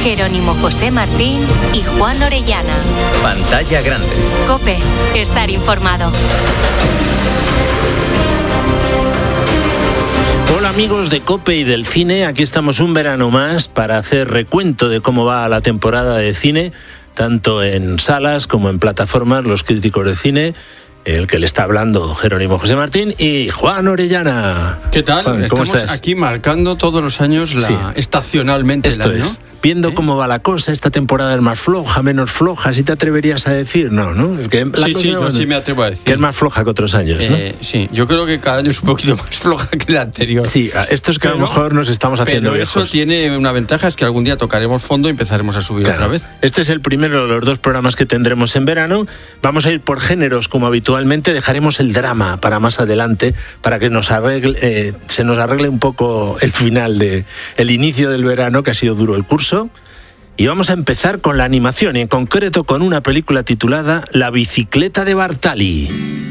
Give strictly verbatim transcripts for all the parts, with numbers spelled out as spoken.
Jerónimo José Martín y Juan Orellana. Pantalla grande. COPE. Estar informado. Hola amigos de COPE y del cine, aquí estamos un verano más para hacer recuento de cómo va la temporada de cine, tanto en salas como en plataformas, los críticos de cine, el que le está hablando Jerónimo José Martín y Juan Orellana. ¿Qué tal? Juan, ¿cómo Estamos estás? Aquí marcando todos los años, la, sí. estacionalmente Esto el año. es, viendo ¿Eh? cómo va la cosa, esta temporada es más floja, menos floja, ¿sí te atreverías a decir? No, ¿no? Es que la sí, cosa, sí, yo bueno, sí me atrevo a decir. Que es más floja que otros años, ¿no? Eh, sí, yo creo que cada año es un poquito más floja que la anterior. Sí, esto es que pero, a lo mejor nos estamos haciendo pero viejos. eso tiene una ventaja, es que algún día tocaremos fondo y empezaremos a subir claro. otra vez. Este es el primero de los dos programas que tendremos en verano. Vamos a ir por géneros como habitualmente, dejaremos el drama para más adelante, para que nos arregle, eh, se nos arregle un poco el final de el inicio del verano, que ha sido duro el curso. Y vamos a empezar con la animación, y en concreto con una película titulada La bicicleta de Bartali.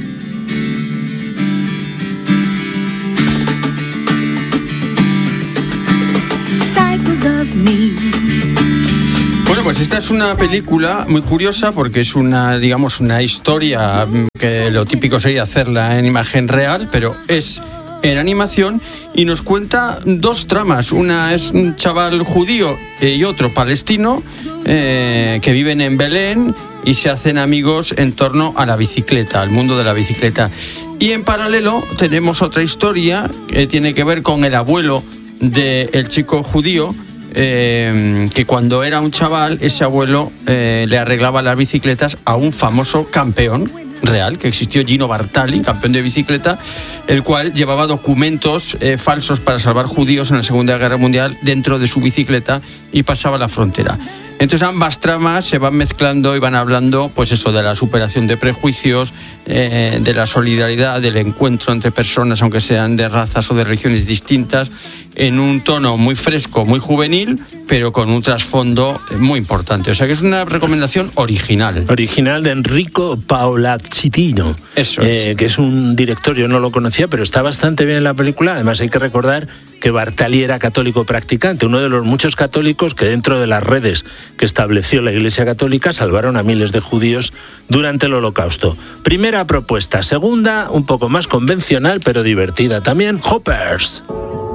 Bueno, pues esta es una película muy curiosa porque es una, digamos, una historia que lo típico sería hacerla en imagen real, pero es en animación y nos cuenta dos tramas. Una es un chaval judío y otro palestino eh, que viven en Belén y se hacen amigos en torno a la bicicleta, al mundo de la bicicleta. Y en paralelo tenemos otra historia que tiene que ver con el abuelo del chico judío, Eh, que cuando era un chaval, ese abuelo eh, le arreglaba las bicicletas a un famoso campeón real que existió, Gino Bartali, campeón de bicicleta, el cual llevaba documentos eh, falsos para salvar judíos en la Segunda Guerra Mundial dentro de su bicicleta y pasaba la frontera. Entonces ambas tramas se van mezclando y van hablando, pues eso, de la superación de prejuicios, eh, de la solidaridad, del encuentro entre personas, aunque sean de razas o de religiones distintas, en un tono muy fresco, muy juvenil, pero con un trasfondo muy importante. O sea que es una recomendación original. Original de Enrico Paolazzitino. Eso es. Eh, que es un director, yo no lo conocía, pero está bastante bien en la película. Además hay que recordar que Bartali era católico practicante, uno de los muchos católicos que dentro de las redes que estableció la Iglesia Católica salvaron a miles de judíos durante el Holocausto. Primera propuesta. Segunda, un poco más convencional, pero divertida también, Hoppers.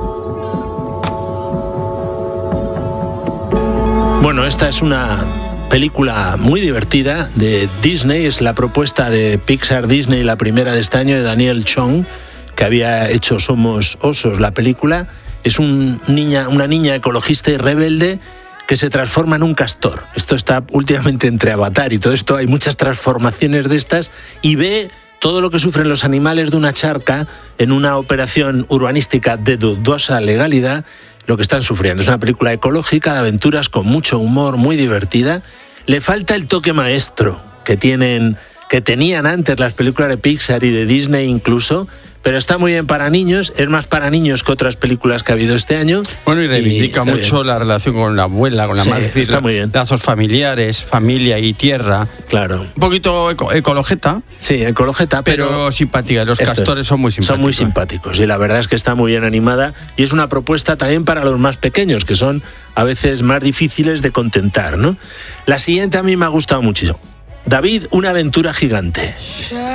Bueno, esta es una película muy divertida de Disney, es la propuesta de Pixar Disney, la primera de este año, de Daniel Chong, que había hecho Somos Osos, la película. Es un niña, una niña ecologista y rebelde que se transforma en un castor. Esto está últimamente entre Avatar y todo esto, hay muchas transformaciones de estas, y ve todo lo que sufren los animales de una charca en una operación urbanística de dudosa legalidad, lo que están sufriendo. Es una película ecológica, de aventuras, con mucho humor, muy divertida. Le falta el toque maestro que tienen, que tenían antes las películas de Pixar y de Disney incluso, pero está muy bien para niños, es más para niños que otras películas que ha habido este año. Bueno, y reivindica y mucho bien la relación con la abuela, con la sí, madre, es decir, está muy bien. lazos familiares, familia y tierra. Claro. Un poquito eco, ecologeta. Sí, ecologeta, pero, pero simpática. Los castores es, son muy simpáticos. Son muy simpáticos y la verdad es que está muy bien animada y es una propuesta también para los más pequeños, que son a veces más difíciles de contentar, ¿no? La siguiente a mí me ha gustado muchísimo. David, una aventura gigante.